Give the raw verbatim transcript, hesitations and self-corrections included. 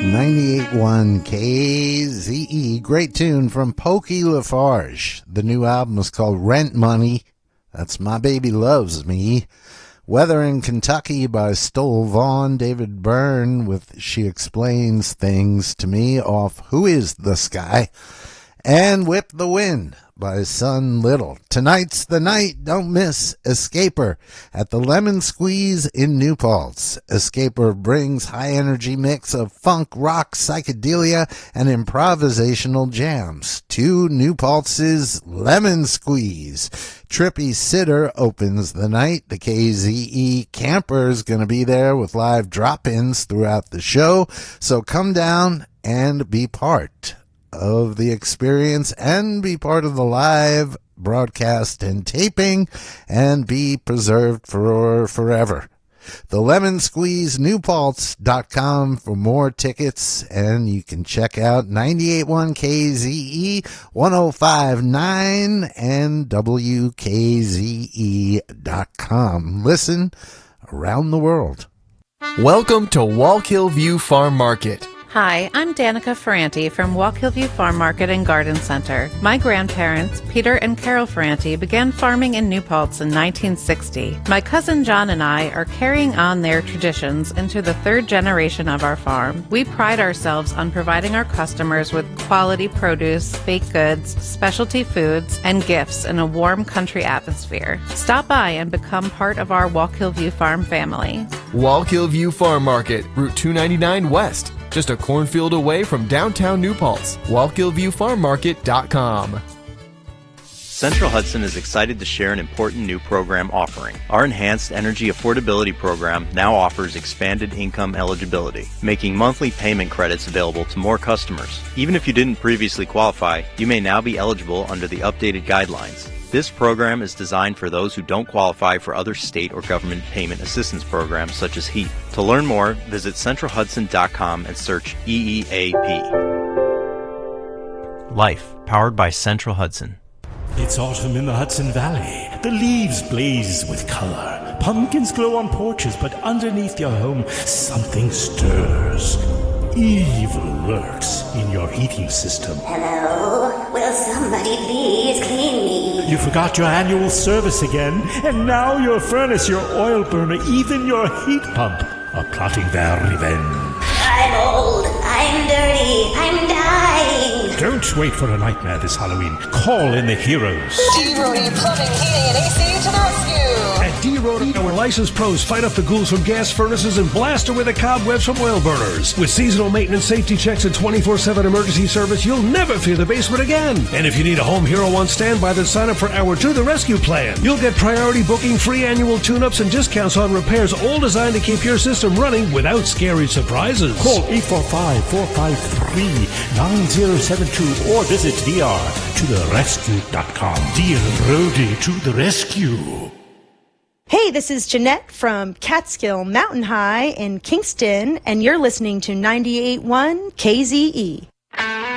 ninety-eight point one K Z E. Great tune from Pokey Lafarge. The new album is called Rent Money. That's My Baby Loves Me. Weather in Kentucky by Stoll Vaughn. David Byrne with She Explains Things to Me off Who Is the Sky. And Whip the Wind by Son Little. Tonight's the night. Don't miss Escaper at the Lemon Squeeze in New Paltz. Escaper brings high-energy mix of funk, rock, psychedelia, and improvisational jams to New Paltz's Lemon Squeeze. Trippy Sitter opens the night. The K Z E Camper's going to be there with live drop-ins throughout the show. So come down and be part of the experience and be part of the live broadcast and taping and be preserved for forever. The Lemon Squeeze, new paltz dot com for more tickets, and you can check out ninety-eight point one K Z E, one oh five point nine, and W K Z E dot com. Listen around the world. Welcome to Wallkill View Farm Market. Hi, I'm Danica Ferranti from Wallkill View Farm Market and Garden Center. My grandparents, Peter and Carol Ferranti, began farming in New Paltz in nineteen sixty. My cousin John and I are carrying on their traditions into the third generation of our farm. We pride ourselves on providing our customers with quality produce, baked goods, specialty foods, and gifts in a warm country atmosphere. Stop by and become part of our Wallkill View Farm family. Wallkill View Farm Market, Route two ninety-nine West. Just a cornfield away from downtown New Paltz. Wallkill View Farm Market dot com. Central Hudson is excited to share an important new program offering. Our Enhanced Energy Affordability Program now offers expanded income eligibility, making monthly payment credits available to more customers. Even if you didn't previously qualify, you may now be eligible under the updated guidelines. This program is designed for those who don't qualify for other state or government payment assistance programs such as HEAP. To learn more, visit central hudson dot com and search E E A P. Life, powered by Central Hudson. It's autumn in the Hudson Valley. The leaves blaze with color. Pumpkins glow on porches, but underneath your home, something stirs. Evil lurks in your heating system. Hello? Will somebody please clean me? You forgot your annual service again, and now your furnace, your oil burner, even your heat pump are plotting their revenge. I'm old. I'm dirty. I'm dying. Don't wait for a nightmare this Halloween. Call in the heroes. D-Rody Plumbing, Heating, and A C to the rescue. At D-Rody, our licensed pros fight off the ghouls from gas furnaces and blast away the cobwebs from oil burners. With seasonal maintenance, safety checks, and twenty-four seven emergency service, you'll never fear the basement again. And if you need a home hero on standby, then sign up for our To The Rescue plan. You'll get priority booking, free annual tune-ups, and discounts on repairs, all designed to keep your system running without scary surprises. Call eight four five, four five three, nine zero seven two or visit D R to the rescue dot com. D-Rody to the rescue. Hey, this is Jeanette from Catskill Mountain High in Kingston, and you're listening to ninety-eight point one K Z E.